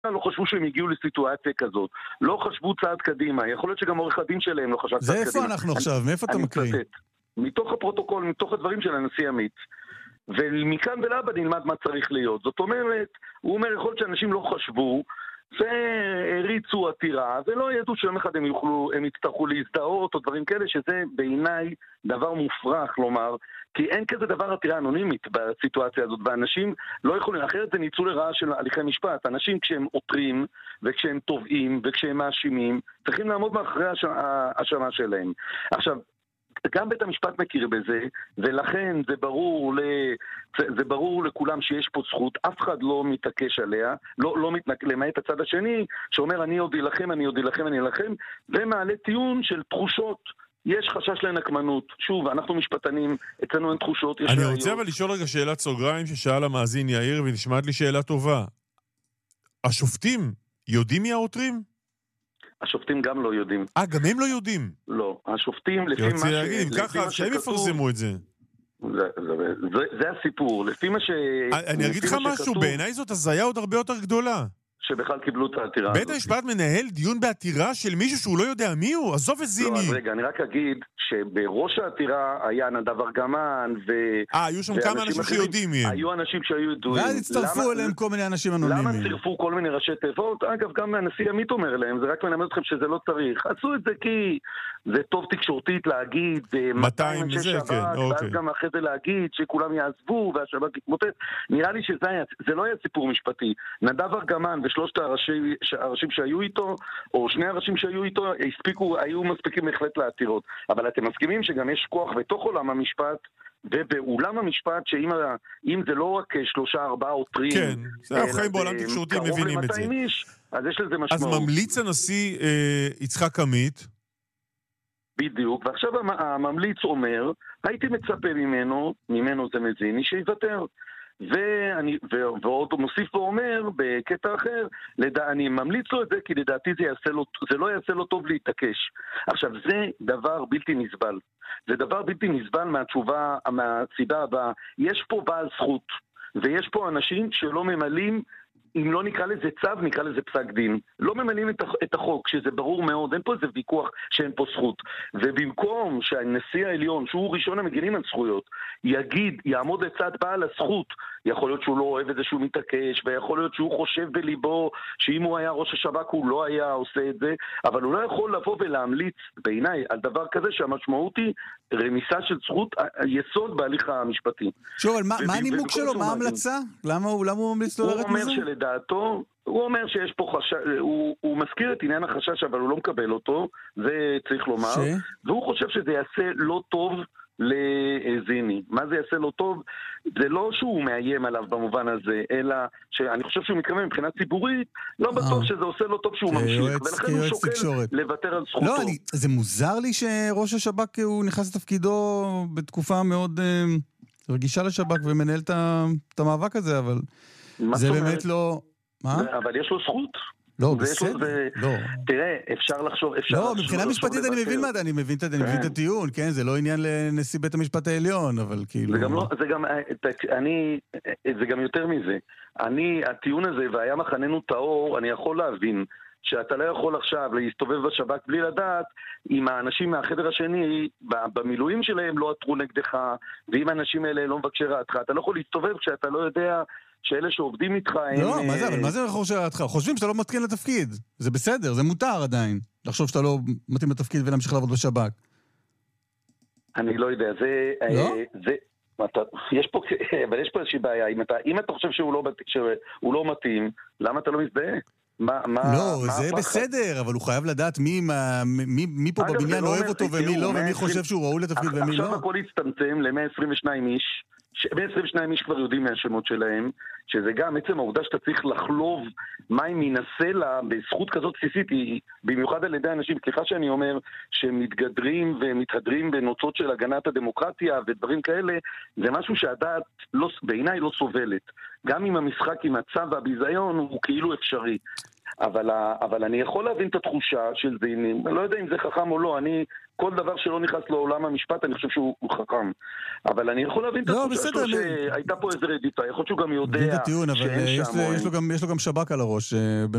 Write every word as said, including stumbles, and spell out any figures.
לא חשבו שהם הגיעו לסיטואציה כזאת. לא חשבו צעד קדימה. יכול להיות שגם עורך הדין שלהם לא חשב צעד קדימה. זה איפה אנחנו עכשיו? מאיפה אתה מקריא? מתוך הפרוטוקול, מתוך הדברים של הנשיא עמית. ומכאן ולהבא נלמד מה צריך להיות. זאת אומרת, הוא אומר, יכול להיות שאנשים לא חשבו, והריצו עתירה, ולא ידעו שיום אחד הם יוכלו, הם יצטרכו להזדהות או דברים כאלה, שזה בעיניי דבר מופרך לומר, כי אין כזה דבר עתירה אנונימית בסיטואציה הזאת, ואנשים לא יכולים, אחרת זה ניצול לרעה של הליכי משפט. אנשים כשהם עותרים, וכשהם תובעים, וכשהם מאשימים, צריכים לעמוד מאחורי ההאשמה שלהם. עכשיו, גם בית המשפט מכיר בזה, ולכן זה ברור, זה ברור לכולם שיש פה זכות, אף אחד לא מתעקש עליה, לא, לא מתנק, למעט הצד השני, שאומר אני עוד ילחם, אני עוד ילחם, אני ילחם, ומעלה טיעון של תחושות. יש חשש לנקמנות. שוב, אנחנו משפטנים, אצלנו אין תחושות. אני רוצה אבל לשאול רגע שאלת סוגריים ששאל המאזין יאיר, ונשמעת לי שאלה טובה. השופטים יודעים מי העותרים? השופטים גם לא יודעים. אה, גם הם לא יודעים? לא. השופטים, לפי מה ש... להגיד, ככה, שהם יפרסמו את זה. זה, זה, זה, זה הסיפור. לפי מה ש... אני אגיד לך משהו, בעיניי זאת הזיה עוד הרבה יותר גדולה. שבכלל קיבלו את העתירה. בית המשפט מנהל דיון בעתירה של מישהו שהוא לא יודע מי הוא? עזוב הזיני. לא, אז רגע, אני רק אגיד שבראש העתירה היה נדב ארגמן ו... אה, היו שם כמה אנשים שיודעים מי הם. היו אנשים שהיו ידועים. ואז הצטרפו אליהם כל מיני אנשים אנונימיים. למה צירפו כל מיני ראשי תיבות? אגב, גם הנשיא עמית אומר להם, זה רק מלמד אתכם שזה לא צריך. עשו את זה כי זה טוב תקשורתית להגיד מאתיים אנשי שב"כ, ואז גם אחרי זה להגיד שכולם יעזבו והשב"כ יתמוטט. נראה לי שזה לא היה סיפור משפטי. נדב ארגמן ושלושת הראשים שהיו איתו, או שני הראשים שהיו איתו, הספיקו, היו מספיקים בהחלט לעתירות. אבל אתם מסכימים שגם יש כוח בתוך עולם המשפט, ובאולם המשפט, שאם זה לא רק שלושה, ארבעה עותרים, כן, זה החיים בעולם תקשורתי, מבינים את זה. איש, אז יש לזה משמעות. אז ממליץ הנשיא אה, יצחק עמית? בדיוק, ועכשיו הממליץ אומר, הייתי מצפה ממנו, ממנו זה מזיני, שיוותר. ואני, ועוד מוסיף ואומר בקטע אחר, לדע, אני ממליץ לו את זה כי לדעתי זה, יעשה לו, זה לא יעשה לו טוב להתעקש. עכשיו, זה דבר בלתי נסבל. זה דבר בלתי נסבל מהתשובה, מהסיבה הבאה. יש פה בעל זכות, ויש פה אנשים שלא ממלאים, אם לא נקרא לזה צו, נקרא לזה פסק דין. לא ממלאים את החוק, שזה ברור מאוד, אין פה איזה ויכוח שאין פה זכות. ובמקום שהנשיא העליון, שהוא ראשון המגינים על זכויות, יגיד, יעמוד לצד בעל הזכות, יכול להיות שהוא לא אוהב את זה שהוא מתעקש, ויכול להיות שהוא חושב בליבו שאם הוא היה ראש השב"כ הוא לא היה עושה את זה, אבל הוא לא יכול לבוא ולהמליץ בעיניי על דבר כזה שהמשמעות היא רמיסה של זכות יסוד בהליך המשפטי. שוב, אבל מה הנימוק שלו? מה ההמלצה? למה הוא ממליץ לו לרדת מזה? הוא אומר שלדעתו, הוא אומר שיש פה חשש, הוא, הוא מזכיר את עניין החשש, אבל הוא לא מקבל אותו, זה צריך לומר, והוא חושב שזה יעשה לא טוב לזיני. מה זה יעשה לו טוב? זה לא שהוא מאיים עליו במובן הזה, אלא שאני חושב שהוא מתכוון מבחינה ציבורית, לא בטוח שזה עושה לו טוב שהוא ממשיך, ולכן הוא שוקל לוותר על זכותו. לא, זה מוזר לי שראש השב"כ הוא נכנס לתפקידו בתקופה מאוד רגישה לשב"כ ומנהל את המאבק הזה, אבל זה באמת לא... מה? אבל יש לו זכות. לא, בסדר. לא. תראה, אפשר לחשוב... לא, מבחינה משפטית אני מבין מה, אני מבין את הטיעון, כן? זה לא עניין לנשיא בית המשפט העליון, אבל כאילו... זה גם לא, זה גם, אני, זה גם יותר מזה. אני, הטיעון הזה, והיה מחננו טהור, אני יכול להבין שאתה לא יכול עכשיו להסתובב בשב"כ בלי לדעת אם האנשים מהחדר השני במילואים שלהם לא עתרו נגדך, ואם האנשים האלה לא מבקשי רעתך, אתה לא יכול להסתובב כשאתה לא יודע... שאלה שעובדים איתך הם... לא, מה זה, אבל מה זה חושב שאתה? חושבים שאתה לא מתקין לתפקיד. זה בסדר, זה מותר עדיין. לחשוב שאתה לא מתאים לתפקיד ולהמשיך לעבוד בשב"כ. אני לא יודע, זה... לא? זה... יש פה... אבל יש פה איזושהי בעיה. אם אתה, אם אתה חושב שהוא לא, שהוא לא מתאים, למה אתה לא מזדהה? מה, מה, לא, מה זה הפחד? בסדר, אבל הוא חייב לדעת מי, מי, מי פה בבניין אוהב אותו ומי לא, ומי חושב שהוא ראוי לתפקיד ומי לא. עכשיו הכל הצטמצם ל-מאה עשרים ושניים איש, מאה עשרים ושניים איש כבר יודעים מהשמות שלהם, שזה גם עצם העובדה שאתה צריך לחלוב מים מן הסלע בזכות כזאת בסיסית, במיוחד על ידי אנשים, ככה שאני אומר, שמתגדרים ומתהדרים בנוצות של הגנת הדמוקרטיה ודברים כאלה, זה משהו שהדעת לא, בעיניי לא סובלת. גם אם המשחק עם הצו והביזיון הוא כאילו אפשרי. אבל, אבל אני יכול להבין את התחושה של זה, אני לא יודע אם זה חכם או לא, אני, כל דבר שלא נכנס לעולם המשפט, אני חושב שהוא חכם. אבל אני יכול להבין את לא, התחושה בסדר, שלו אני... שהייתה פה איזה רדיפה, יכול להיות שהוא גם יודע הטיעון, אבל שאין יש, שם... יש, לו גם, יש לו גם שבק על הראש.